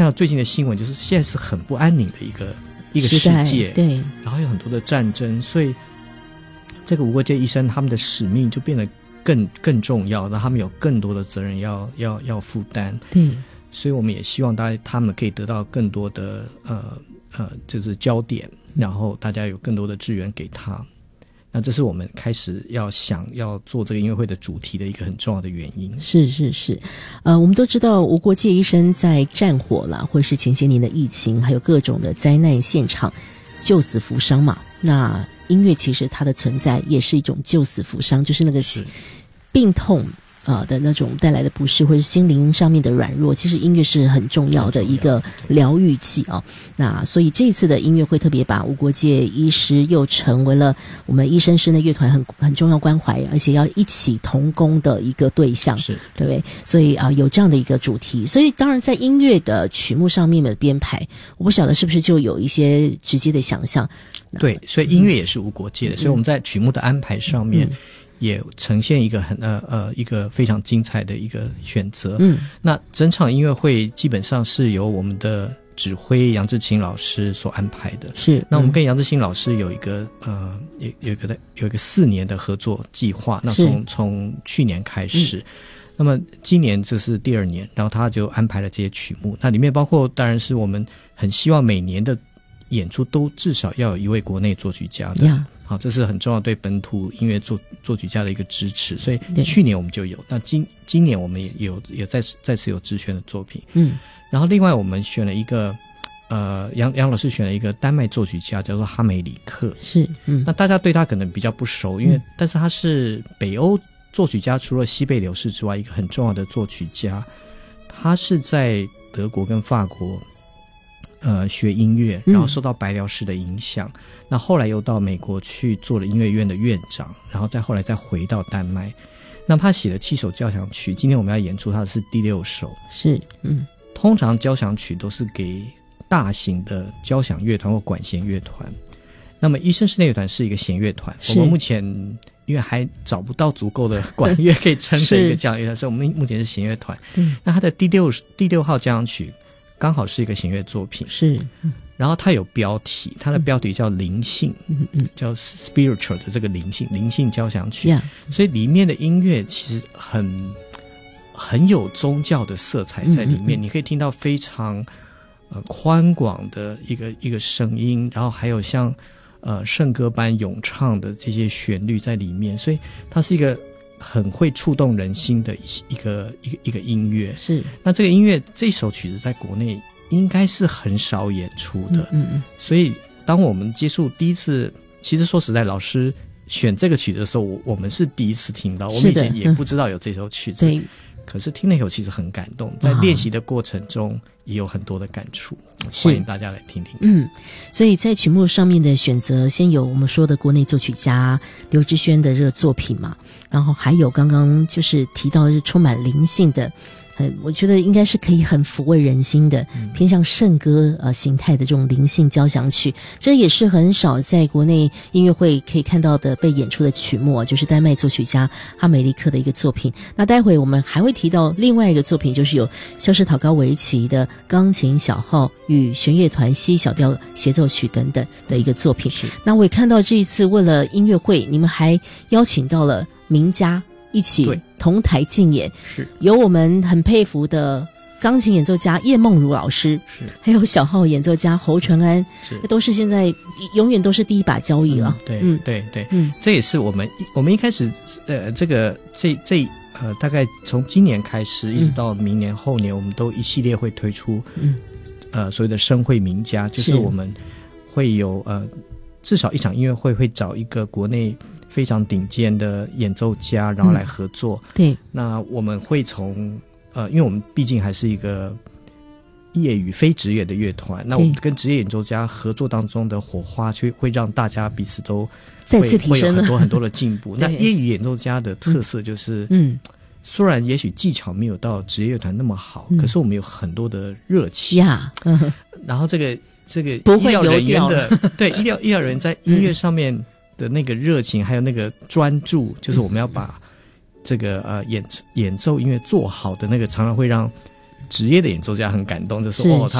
到最近的新闻，就是现在是很不安宁的一个世界， 对， 然后有很多的战争，所以这个无国界医生他们的使命就变得更重要，那他们有更多的责任要负担。 对， 所以我们也希望他们可以得到更多的就是焦点，然后大家有更多的资源给他。那这是我们开始想要做这个音乐会的主题的一个很重要的原因。 是，我们都知道无国界医生在战火啦，或是前些年的疫情，还有各种的灾难现场救死扶伤嘛。那音乐其实它的存在也是一种救死扶伤，就是那个病痛的那种带来的不适，或是心灵上面的软弱，其实音乐是很重要的一个疗愈剂啊。那所以这一次的音乐会特别把无国界医师又成为了我们医生室内乐团很重要关怀，而且要一起同工的一个对象， 是对不对？所以有这样的一个主题。所以当然在音乐的曲目上面的编排，我不晓得是不是就有一些直接的想象。 对，所以音乐也是无国界的，所以我们在曲目的安排上面也呈现一个一个非常精彩的一个选择。那整场音乐会基本上是由我们的指挥杨志清老师所安排的。是，那我们跟杨志清老师有一个有一个4年的合作计划。那从去年开始，那么今年这是第2年，然后他就安排了这些曲目。那里面包括当然是我们很希望每年的演出都至少要有一位国内作曲家的。好，这是很重要对本土音乐作曲家的一个支持，所以去年我们就有，那今年我们也再次有直选的作品。然后另外我们选了一个杨老师选了一个丹麦作曲家叫做哈梅里克。是，那大家对他可能比较不熟，但是他是北欧作曲家除了西贝柳士之外一个很重要的作曲家。他是在德国跟法国学音乐，然后受到白辽士的影响，那后来又到美国去做了音乐院的院长，然后后来再回到丹麦。那他写了7首交响曲，今天我们要演出他的是第6首。是，通常交响曲都是给大型的交响乐团或管弦乐团，那么医生室内乐团是一个弦乐团，我们目前因为还找不到足够的管乐可以撑成一个交响乐团，所以我们目前是弦乐团。那他的第六号交响曲刚好是一个弦乐作品。是，然后它有标题，它的标题叫灵性，叫 spiritual 的这个灵性交响曲。所以里面的音乐其实很有宗教的色彩在里面，你可以听到非常宽广的一个声音，然后还有像圣歌般咏唱的这些旋律在里面，所以它是一个很会触动人心的一个音乐。是，那这个音乐这首曲子在国内应该是很少演出的。所以当我们接触第一次，其实说实在，老师选这个曲子的时候，我们是第一次听到，我们以前也不知道有这首曲子。可是听了以后其实很感动，在练习的过程中也有很多的感触，欢迎大家来听听。 所以在曲目上面的选择，先有我们说的国内作曲家刘之轩的这个作品嘛，然后还有刚刚就是提到的是充满灵性的，我觉得应该是可以很抚慰人心的，偏向圣歌形态的这种灵性交响曲，这也是很少在国内音乐会可以看到的被演出的曲目，就是丹麦作曲家哈梅利克的一个作品。那待会我们还会提到另外一个作品，就是有肖斯塔高维奇的钢琴小号与弦乐团西小调协奏曲等等的一个作品。那我也看到这一次为了音乐会，你们还邀请到了名家一起同台竞演，是有我们很佩服的钢琴演奏家叶梦如老师，是还有小号演奏家侯淳安，是都是现在永远都是第一把交椅了。 对，这也是我们一开始大概从今年开始一直到明年后年，我们都一系列会推出所谓的声会名家，就是我们会有至少一场音乐会会找一个国内非常顶尖的演奏家，然后来合作。对，那我们会从因为我们毕竟还是一个业余非职业的乐团，那我们跟职业演奏家合作当中的火花，会让大家彼此都再次提升， 会有很多很多的进步。那业余演奏家的特色就是，虽然也许技巧没有到职业乐团那么好，可是我们有很多的热情呀。然后这个医疗人员的对医疗人员在音乐上面的那个热情，还有那个专注，就是我们要把这个演奏音乐做好的那个，常常会让职业的演奏家很感动，就是他